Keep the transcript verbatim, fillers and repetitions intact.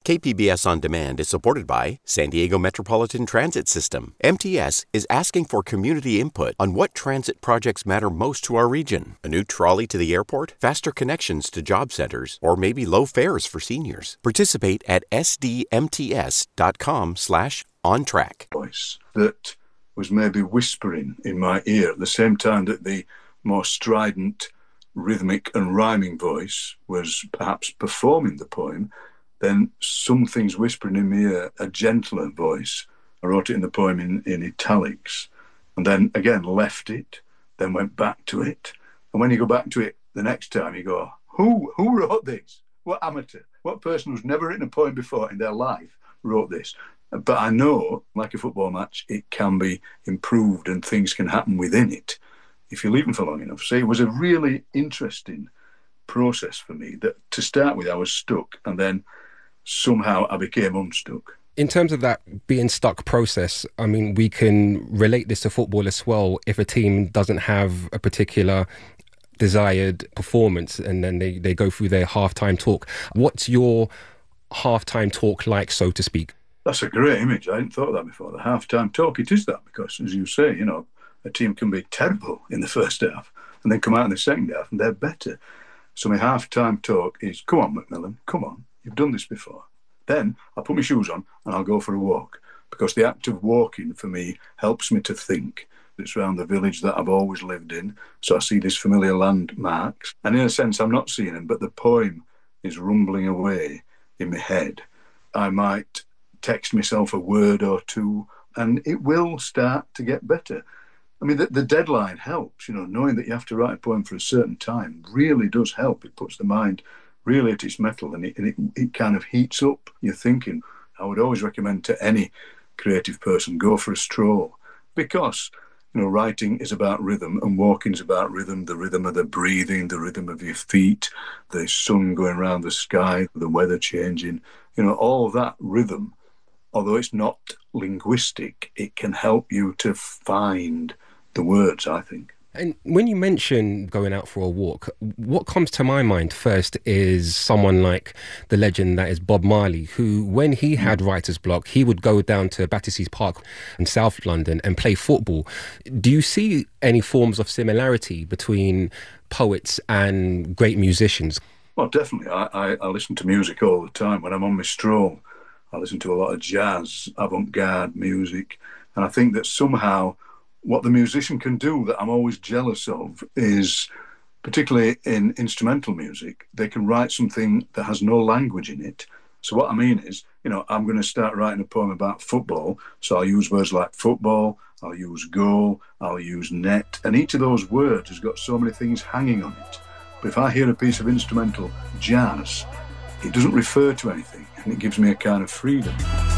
K P B S On Demand is supported by San Diego Metropolitan Transit System. M T S is asking for community input on what transit projects matter most to our region. A new trolley to the airport, faster connections to job centers, or maybe low fares for seniors. Participate at sdmts.com slash on track. Voice that was maybe whispering in my ear at the same time that the more strident, rhythmic and rhyming voice was perhaps performing the poem. Then some things whispering in my ear, a gentler voice. I wrote it in the poem in, in italics, and then again left it, then went back to it. And when you go back to it the next time, you go, who who wrote this? What amateur? What person who's never written a poem before in their life wrote this? But I know, like a football match, it can be improved and things can happen within it if you leave them for long enough. So it was a really interesting process for me that to start with I was stuck, and then somehow I became unstuck. In terms of that being stuck process, I mean, we can relate this to football as well. If a team doesn't have a particular desired performance and then they, they go through their halftime talk, what's your halftime talk like, so to speak? That's a great image. I hadn't thought of that before. The halftime talk, it is that, because as you say, you know, a team can be terrible in the first half and then come out in the second half and they're better. So my halftime talk is, come on, Macmillan, come on. You've done this before. Then I'll put my shoes on and I'll go for a walk, because the act of walking for me helps me to think. It's around the village that I've always lived in, so I see these familiar landmarks. And in a sense, I'm not seeing them, but the poem is rumbling away in my head. I might text myself a word or two and it will start to get better. I mean, the, the deadline helps, you know, knowing that you have to write a poem for a certain time really does help. It puts the mind really at its mettle, and it, and it, it kind of heats up your thinking. I would always recommend to any creative person, go for a stroll, because, you know, writing is about rhythm and walking is about rhythm, the rhythm of the breathing, the rhythm of your feet, the sun going around the sky, the weather changing, you know, all that rhythm, although it's not linguistic, it can help you to find the words, I think. And when you mention going out for a walk, what comes to my mind first is someone like the legend that is Bob Marley, who, when he had writer's block, he would go down to Batterseas Park in South London and play football. Do you see any forms of similarity between poets and great musicians? Well, definitely. I, I, I listen to music all the time. When I'm on my stroll, I listen to a lot of jazz, avant-garde music. And I think that somehow what the musician can do that I'm always jealous of is, particularly in instrumental music, they can write something that has no language in it. So what I mean is, you know, I'm going to start writing a poem about football, so I'll use words like football, I'll use goal, I'll use net, and each of those words has got so many things hanging on it. But if I hear a piece of instrumental jazz, it doesn't refer to anything, and it gives me a kind of freedom.